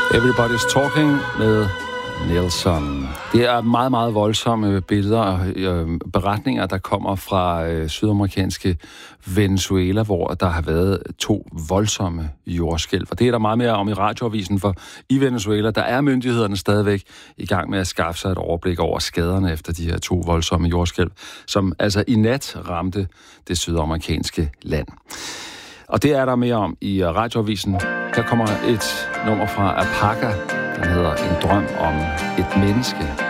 Everybody's Talking med Nelson. Det er meget, meget voldsomme billeder og beretninger, der kommer fra sydamerikanske Venezuela, hvor der har været 2 voldsomme jordskælv. Og det er der meget mere om i radioavisen, for i Venezuela, der er myndighederne stadigvæk i gang med at skaffe sig et overblik over skaderne efter de her 2 voldsomme jordskælv, som altså i nat ramte det sydamerikanske land. Og det er der mere om i radioavisen. Der kommer et nummer fra Apaga, den hedder En drøm om et menneske.